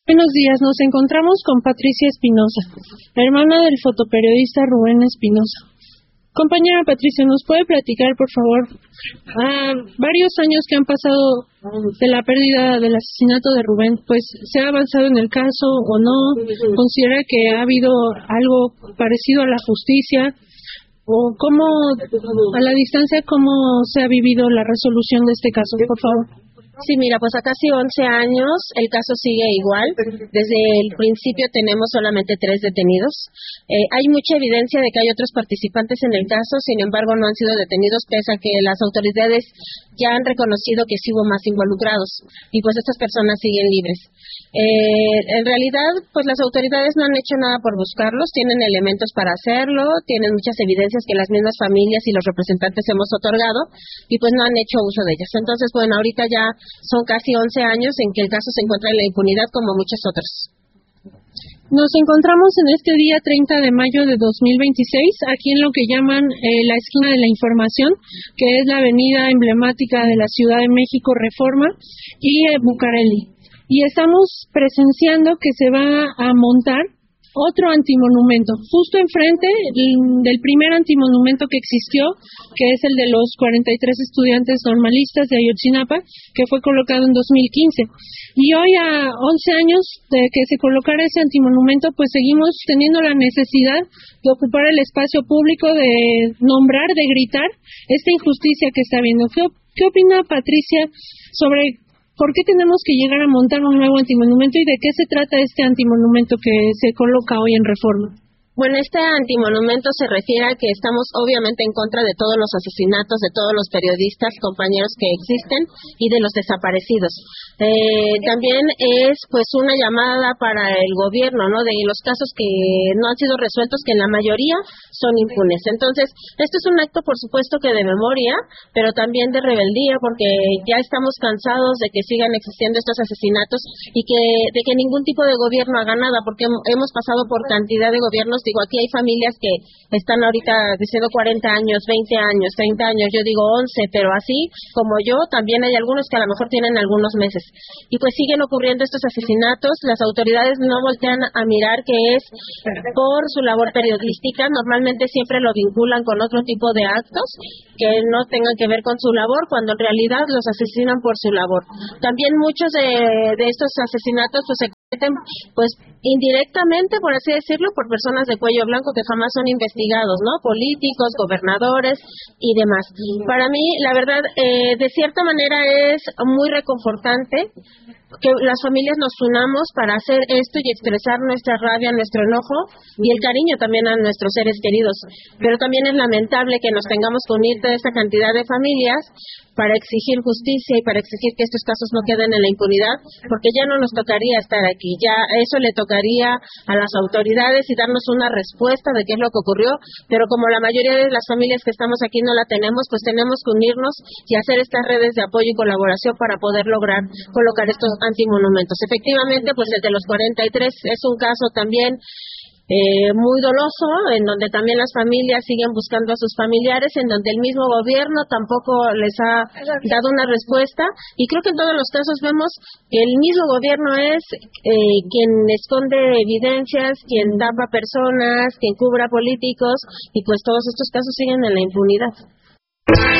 Buenos días, nos encontramos con Patricia Espinosa, hermana del fotoperiodista Rubén Espinosa. Compañera Patricia, ¿nos puede platicar, por favor, varios años que han pasado de la pérdida del asesinato de Rubén? Pues, ¿se ha avanzado en el caso o no? ¿Considera que ha habido algo parecido a la justicia? ¿O cómo, a la distancia, cómo se ha vivido la resolución de este caso, por favor? Sí, mira, pues a casi 11 años el caso sigue igual. Desde el principio tenemos solamente 3 detenidos. Hay mucha evidencia de que hay otros participantes en el caso, sin embargo no han sido detenidos pese a que las autoridades ya han reconocido que sí hubo más involucrados y pues estas personas siguen libres. En realidad, pues las autoridades no han hecho nada por buscarlos, tienen elementos para hacerlo, tienen muchas evidencias que las mismas familias y los representantes hemos otorgado y pues no han hecho uso de ellas. Entonces, bueno, ahorita ya son casi 11 años en que el caso se encuentra en la impunidad como muchos otros. Nos encontramos en este día 30 de mayo de 2026, aquí en lo que llaman la esquina de la información, que es la avenida emblemática de la Ciudad de México, Reforma, y Bucareli. Y estamos presenciando que se va a montar otro antimonumento, justo enfrente del primer antimonumento que existió, que es el de los 43 estudiantes normalistas de Ayotzinapa, que fue colocado en 2015. Y hoy, a 11 años de que se colocara ese antimonumento, pues seguimos teniendo la necesidad de ocupar el espacio público, de nombrar, de gritar esta injusticia que está habiendo. ¿Qué opina Patricia sobre por qué tenemos que llegar a montar un nuevo antimonumento y de qué se trata este antimonumento que se coloca hoy en Reforma? Bueno, este antimonumento se refiere a que estamos obviamente en contra de todos los asesinatos, de todos los periodistas, compañeros que existen y de los desaparecidos. También es pues una llamada para el gobierno, ¿no? De los casos que no han sido resueltos, que en la mayoría son impunes. Entonces, esto es un acto, por supuesto, que de memoria, pero también de rebeldía, porque ya estamos cansados de que sigan existiendo estos asesinatos y de que ningún tipo de gobierno haga nada, porque hemos pasado por cantidad de gobiernos. Digo, aquí hay familias que están ahorita diciendo 40 años, 20 años, 30 años, yo digo 11, pero así como yo, también hay algunos que a lo mejor tienen algunos meses. Y pues siguen ocurriendo estos asesinatos, las autoridades no voltean a mirar que es por su labor periodística, normalmente siempre lo vinculan con otro tipo de actos que no tengan que ver con su labor, cuando en realidad los asesinan por su labor. También muchos de estos asesinatos pues se cometen pues indirectamente, por así decirlo, por personas de cuello blanco que jamás son investigados, ¿no? Políticos, gobernadores y demás. Para mí, la verdad, de cierta manera es muy reconfortante que las familias nos unamos para hacer esto y expresar nuestra rabia, nuestro enojo y el cariño también a nuestros seres queridos. Pero también es lamentable que nos tengamos que unir toda esta cantidad de familias para exigir justicia y para exigir que estos casos no queden en la impunidad, porque ya no nos tocaría estar aquí, ya eso le tocaría a las autoridades y darnos una respuesta de qué es lo que ocurrió, pero como la mayoría de las familias que estamos aquí no la tenemos, pues tenemos que unirnos y hacer estas redes de apoyo y colaboración para poder lograr colocar estos antimonumentos. Efectivamente, pues el de los 43 es un caso también muy doloso, en donde también las familias siguen buscando a sus familiares, en donde el mismo gobierno tampoco les ha dado una respuesta, y creo que en todos los casos vemos que el mismo gobierno es quien esconde evidencias, quien tapa personas, quien cubra políticos, y pues todos estos casos siguen en la impunidad.